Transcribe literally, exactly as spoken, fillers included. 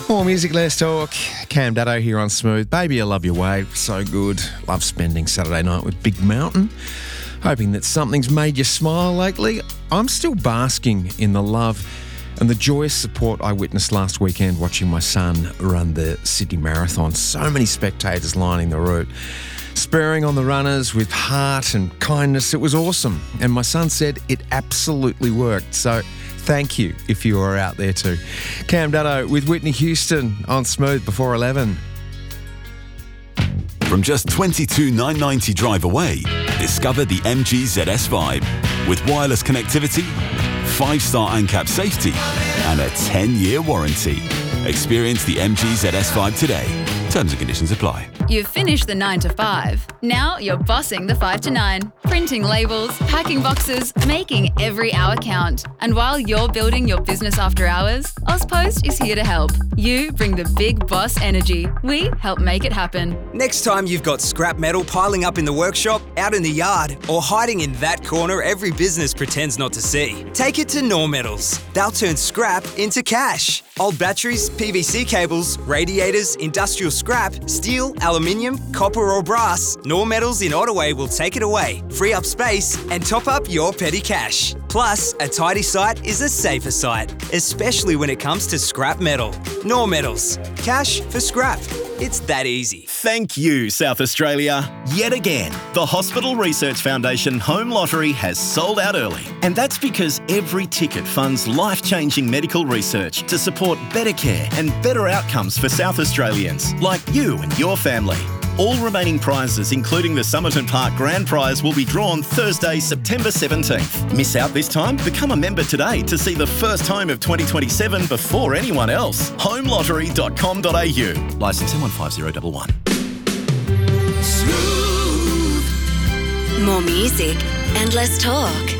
More music, less talk. Cam Dutto here on Smooth. Baby, I love your way. So good. Love spending Saturday night with Big Mountain. Hoping that something's made you smile lately. I'm still basking in the love and the joyous support I witnessed last weekend watching my son run the Sydney Marathon. So many spectators lining the route, spurring on the runners with heart and kindness. It was awesome. And my son said it absolutely worked. So thank you if you are out there too. Cam Dutto with Whitney Houston on Smooth before eleven. From just twenty-two thousand nine hundred ninety drive away, discover the M G Z S Vibe with wireless connectivity, five-star ANCAP safety and a ten-year warranty. Experience the M G Z S Vibe today. Terms and conditions apply. You've finished the nine to five. Now you're bossing the five to nine. Printing labels, packing boxes, making every hour count. And while you're building your business after hours, Ozpost is here to help. You bring the big boss energy. We help make it happen. Next time you've got scrap metal piling up in the workshop, out in the yard, or hiding in that corner every business pretends not to see, take it to Norm Metals. They'll turn scrap into cash. Old batteries, P V C cables, radiators, industrial scrap, steel, aluminium, copper or brass, Norm Metals in Ottaway will take it away, free up space and top up your petty cash. Plus, a tidy site is a safer site, especially when it comes to scrap metal. Norm Metals. Cash for scrap. It's that easy. Thank you, South Australia. Yet again, the Hospital Research Foundation Home Lottery has sold out early. And that's because every ticket funds life-changing medical research to support better care and better outcomes for South Australians, like you and your family. All remaining prizes, including the Somerton Park Grand Prize, will be drawn Thursday, September seventeenth. Miss out this time? Become a member today to see the first home of twenty twenty-seven before anyone else. home lottery dot com dot a u. Licence M one five zero one one. More music and less talk.